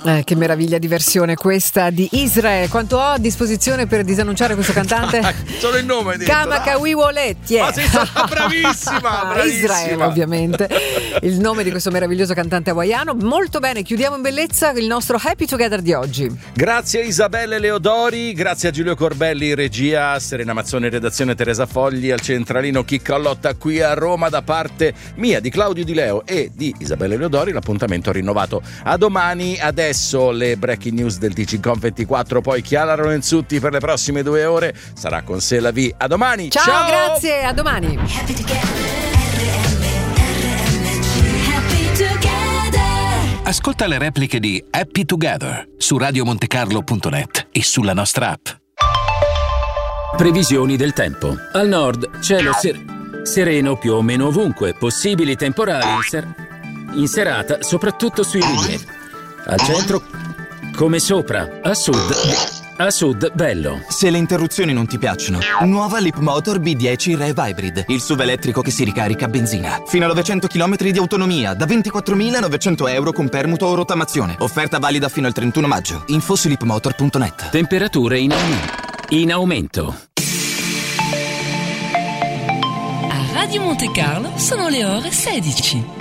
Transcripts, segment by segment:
Che meraviglia di versione questa di Israel. Quanto ho a disposizione per disannunciare questo cantante? Solo il nome. Kamaka Wiwolet. Ma sei stata bravissima. Israel, ovviamente. Il nome di questo meraviglioso cantante hawaiano. Molto bene, chiudiamo in bellezza il nostro Happy Together di oggi. Grazie a Isabelle Leodori, grazie a Giulio Corbelli in regia, Serena Mazzone in redazione, Teresa Fogli al centralino, Chicca Lotta qui a Roma. Da parte mia, di Claudio Di Leo e di Isabelle Leodori, l'appuntamento rinnovato a domani. Adesso le breaking news del TGCOM 24, poi Chiara Lorenzutti per le prossime 2 ore sarà con Se la V. A domani. Ciao, grazie, a domani. Ascolta le repliche di Happy Together su radiomontecarlo.net e sulla nostra app. Previsioni del tempo. Al nord cielo sereno più o meno ovunque, possibili temporali in serata soprattutto sui rilievi. Al centro come sopra, a sud bello. Se le interruzioni non ti piacciono, nuova Leapmotor B10 Rev Hybrid, il SUV elettrico che si ricarica a benzina. Fino a 900 km di autonomia, da 24.900 euro con permuto o rottamazione. Offerta valida fino al 31 maggio. Info su leapmotor.net. Temperature in aumento. A Radio Monte Carlo sono le ore 16.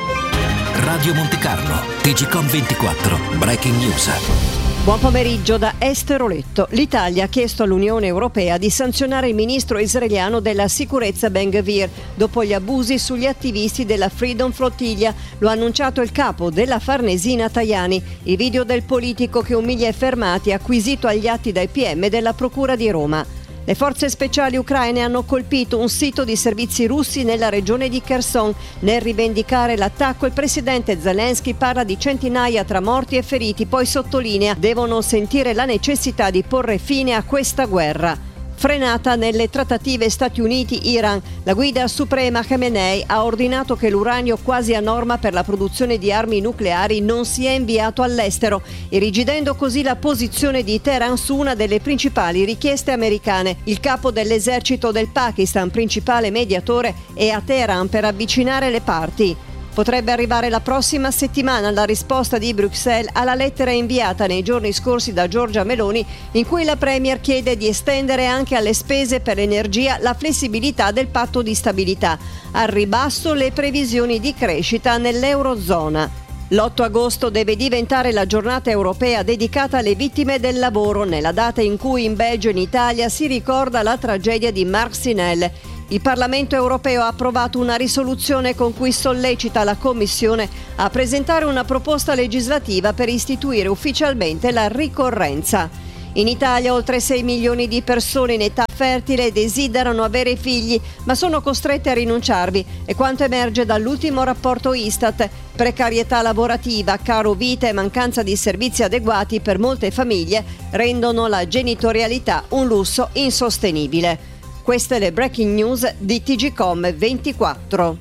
Radio Monte Carlo, TGCOM 24, Breaking News. Buon pomeriggio da Esther Oletto. L'Italia ha chiesto all'Unione Europea di sanzionare il ministro israeliano della sicurezza Ben Gvir dopo gli abusi sugli attivisti della Freedom Flotilla. Lo ha annunciato il capo della Farnesina Tajani. Il video del politico che umilia i fermati è acquisito agli atti dai PM della Procura di Roma. Le forze speciali ucraine hanno colpito un sito di servizi russi nella regione di Kherson. Nel rivendicare l'attacco, il presidente Zelensky parla di centinaia tra morti e feriti, poi sottolinea: devono sentire la necessità di porre fine a questa guerra. Frenata nelle trattative Stati Uniti-Iran, la guida suprema Khamenei ha ordinato che l'uranio quasi a norma per la produzione di armi nucleari non sia inviato all'estero, irrigidendo così la posizione di Teheran su una delle principali richieste americane. Il capo dell'esercito del Pakistan, principale mediatore, è a Teheran per avvicinare le parti. Potrebbe arrivare la prossima settimana la risposta di Bruxelles alla lettera inviata nei giorni scorsi da Giorgia Meloni, in cui la Premier chiede di estendere anche alle spese per l'energia la flessibilità del patto di stabilità. Al ribasso le previsioni di crescita nell'Eurozona. L'8 agosto deve diventare la giornata europea dedicata alle vittime del lavoro, nella data in cui in Belgio e in Italia si ricorda la tragedia di Marc Sinel. Il Parlamento europeo ha approvato una risoluzione con cui sollecita la Commissione a presentare una proposta legislativa per istituire ufficialmente la ricorrenza. In Italia oltre 6 milioni di persone in età fertile desiderano avere figli, ma sono costrette a rinunciarvi. È quanto emerge dall'ultimo rapporto Istat. Precarietà lavorativa, caro vita e mancanza di servizi adeguati per molte famiglie rendono la genitorialità un lusso insostenibile. Queste le breaking news di TGCOM 24.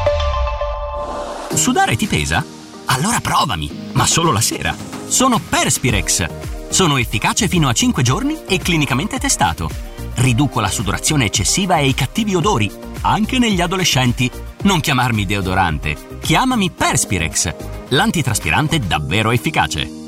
Sudare ti pesa? Allora provami, ma solo la sera. Sono Perspirex. Sono efficace fino a 5 giorni e clinicamente testato. Riduco la sudorazione eccessiva e i cattivi odori, anche negli adolescenti. Non chiamarmi deodorante, chiamami Perspirex, l'antitraspirante davvero efficace.